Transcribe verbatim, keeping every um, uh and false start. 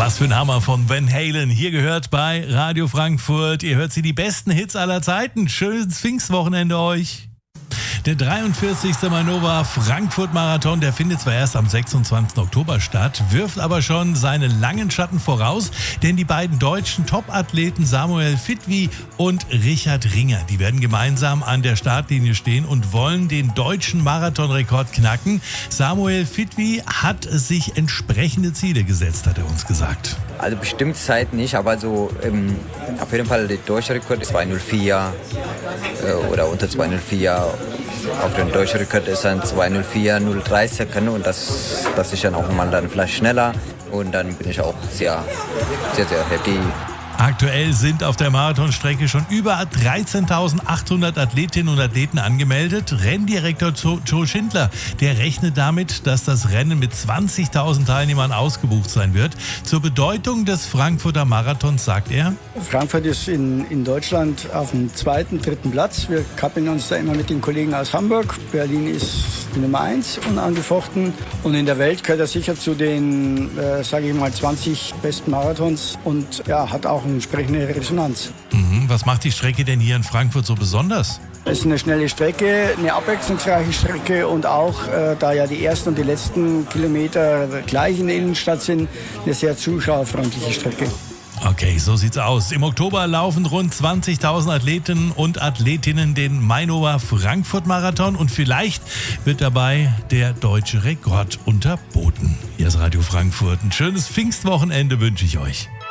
Was für ein Hammer von Van Halen. Hier gehört bei Radio Frankfurt. Ihr hört sie, die besten Hits aller Zeiten. Schönes Pfingstwochenende euch. Der dreiundvierzigste Mainova Frankfurt Marathon, der findet zwar erst am sechsundzwanzigsten Oktober statt, wirft aber schon seine langen Schatten voraus, denn die beiden deutschen Top-Athleten Samuel Fitwi und Richard Ringer, die werden gemeinsam an der Startlinie stehen und wollen den deutschen Marathonrekord knacken. Samuel Fitwi hat sich entsprechende Ziele gesetzt, hat er uns gesagt. Also bestimmt Zeit nicht, aber so ähm, auf jeden Fall der deutsche Rekord zwei null vier äh, oder unter zwei null vier. Auf dem deutschen Rekord ist dann zwei null vier null drei Sekunden und das, das ist dann auch mal dann vielleicht schneller und dann bin ich auch sehr, sehr, sehr happy. Aktuell sind auf der Marathonstrecke schon über dreizehntausendachthundert Athletinnen und Athleten angemeldet. Renndirektor Joe Schindler, der rechnet damit, dass das Rennen mit zwanzigtausend Teilnehmern ausgebucht sein wird. Zur Bedeutung des Frankfurter Marathons sagt er: Frankfurt ist in, in Deutschland auf dem zweiten, dritten Platz. Wir kappeln uns da immer mit den Kollegen aus Hamburg. Berlin ist die Nummer eins unangefochten. Und in der Welt gehört er sicher zu den, äh, sage ich mal, zwanzig besten Marathons und ja, hat auch eine entsprechende Resonanz. Mhm. Was macht die Strecke denn hier in Frankfurt so besonders? Es ist eine schnelle Strecke, eine abwechslungsreiche Strecke und auch, äh, da ja die ersten und die letzten Kilometer gleich in der Innenstadt sind, eine sehr zuschauerfreundliche Strecke. Okay, so sieht's aus. Im Oktober laufen rund zwanzigtausend Athleten und Athletinnen den Mainova Frankfurt Marathon und vielleicht wird dabei der deutsche Rekord unterboten. Hier ist Radio Frankfurt. Ein schönes Pfingstwochenende wünsche ich euch.